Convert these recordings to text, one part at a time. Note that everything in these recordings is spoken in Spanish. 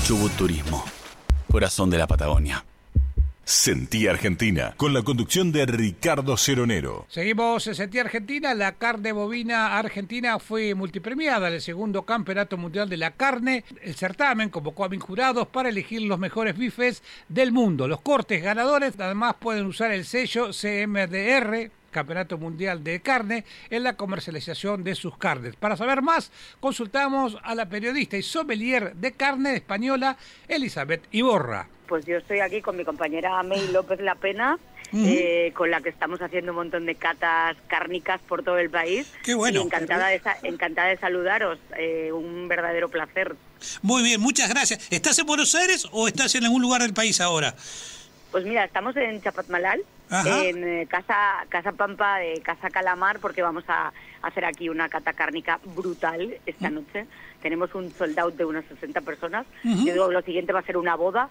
Chubut Turismo, corazón de la Patagonia. Sentí Argentina, con la conducción de Ricardo Ceronero. Seguimos en Sentí Argentina. La carne bovina argentina fue multipremiada en el segundo Campeonato Mundial de la Carne. El certamen convocó a 1000 jurados para elegir los mejores bifes del mundo. Los cortes ganadores además pueden usar el sello CMDR, Campeonato Mundial de Carne, en la comercialización de sus carnes. Para saber más, consultamos a la periodista y sommelier de carne española, Elizabeth Iborra. Pues yo estoy aquí con mi compañera May López La Pena, con la que estamos haciendo un montón de catas cárnicas por todo el país. Qué bueno. Y encantada de saludaros, un verdadero placer. Muy bien, muchas gracias. ¿Estás en Buenos Aires o estás en algún lugar del país ahora? Pues mira, estamos en Chapatmalal, en Casa Pampa de Casa Calamar, porque vamos a hacer aquí una cata cárnica brutal esta noche. Tenemos un sold out de unas 60 personas. Yo digo, lo siguiente va a ser una boda.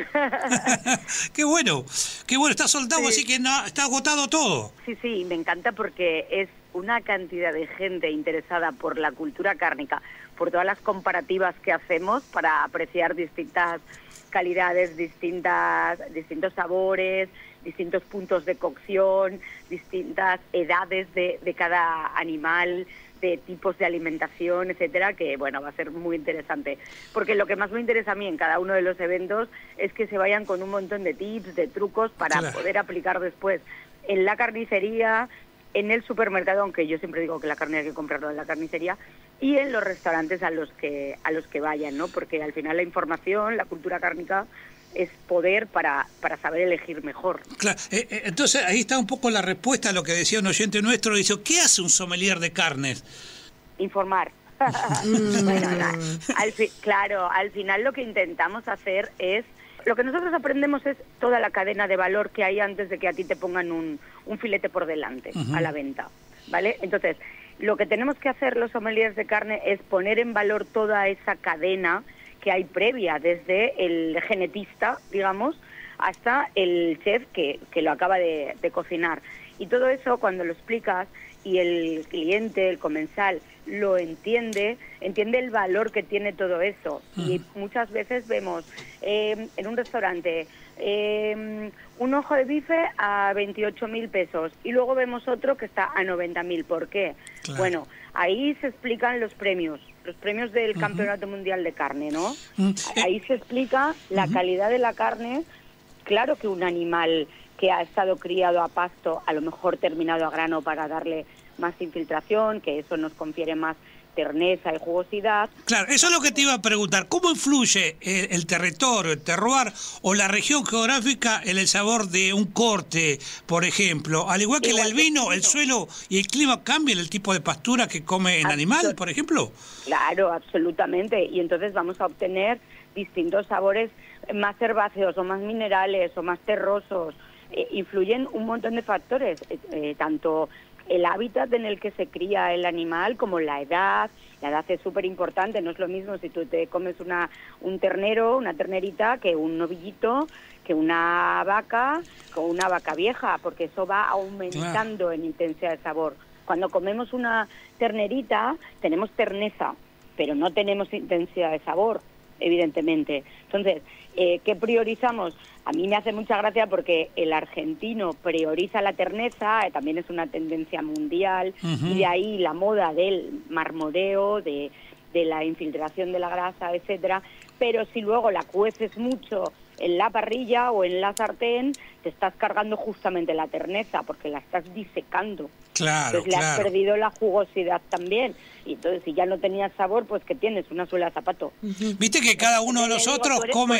Qué bueno, está soldado, sí. Así que no, está agotado todo. Sí, me encanta porque es una cantidad de gente interesada por la cultura cárnica, por todas las comparativas que hacemos para apreciar distintas calidades, distintos sabores, distintos puntos de cocción, distintas edades de cada animal, de tipos de alimentación, etcétera, que bueno, va a ser muy interesante. Porque lo que más me interesa a mí en cada uno de los eventos es que se vayan con un montón de tips, de trucos para poder aplicar después en la carnicería, en el supermercado, aunque yo siempre digo que la carne hay que comprarla en la carnicería, y en los restaurantes a los que vayan, ¿no? Porque al final la información, la cultura cárnica es poder para saber elegir mejor. Claro, entonces ahí está un poco la respuesta a lo que decía un oyente nuestro. Dice, ¿qué hace un sommelier de carnes? Informar. Bueno, al final lo que intentamos hacer es, lo que nosotros aprendemos es toda la cadena de valor que hay antes de que a ti te pongan un filete por delante a la venta, ¿vale? Entonces, lo que tenemos que hacer los sommeliers de carne es poner en valor toda esa cadena que hay previa, desde el genetista, digamos, hasta el chef que lo acaba de cocinar. Y todo eso, cuando lo explicas y el cliente, el comensal, lo entiende el valor que tiene todo eso. Y muchas veces vemos en un restaurante un ojo de bife a 28.000 pesos y luego vemos otro que está a 90.000. ¿Por qué? Claro. Bueno, ahí se explican los premios del Campeonato Mundial de Carne, ¿no? Ahí se explica la calidad de la carne. Claro que un animal que ha estado criado a pasto, a lo mejor terminado a grano para darle más infiltración, que eso nos confiere más terneza y jugosidad. Claro, eso es lo que te iba a preguntar. ¿Cómo influye el territorio, el terroir o la región geográfica en el sabor de un corte, por ejemplo? Al igual que el vino, el suelo y el clima cambian el tipo de pastura que come el animal, por ejemplo. Claro, absolutamente. Y entonces vamos a obtener distintos sabores más herbáceos o más minerales o más terrosos. Influyen un montón de factores, tanto el hábitat en el que se cría el animal como la edad. La edad es súper importante, no es lo mismo si tú te comes un ternero, una ternerita, que un novillito, que una vaca vieja, porque eso va aumentando en intensidad de sabor. Cuando comemos una ternerita tenemos terneza, pero no tenemos intensidad de sabor, evidentemente. Entonces, ¿qué priorizamos? A mí me hace mucha gracia porque el argentino prioriza la terneza, también es una tendencia mundial, y de ahí la moda del marmoreo, de la infiltración de la grasa, etcétera. Pero si luego la cueces mucho en la parrilla o en la sartén, te estás cargando justamente la terneza porque la estás disecando. Claro, entonces le has perdido la jugosidad también. Y entonces, si ya no tenías sabor, pues ¿qué tienes? Una suela de zapato. Viste que cada uno de nosotros come...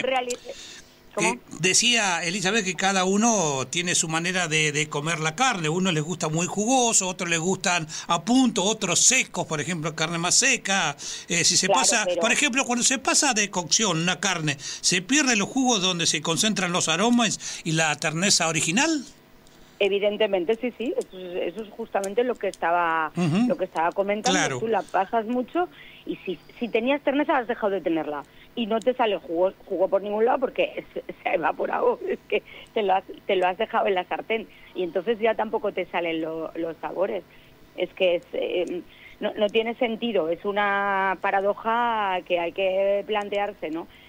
Decía Elizabeth que cada uno tiene su manera de comer la carne. Uno les gusta muy jugoso, otros les gustan a punto, otros secos, por ejemplo, carne más seca. Si se pasa, por ejemplo, cuando se pasa de cocción una carne, ¿se pierden los jugos donde se concentran los aromas y la terneza original? Evidentemente, sí. Eso es justamente lo que estaba comentando. Claro. Tú la pasas mucho y si tenías terneza has dejado de tenerla y no te sale jugo por ningún lado porque se ha evaporado, es que te lo has dejado en la sartén y entonces ya tampoco te salen los sabores. Es que no tiene sentido, es una paradoja que hay que plantearse, ¿no?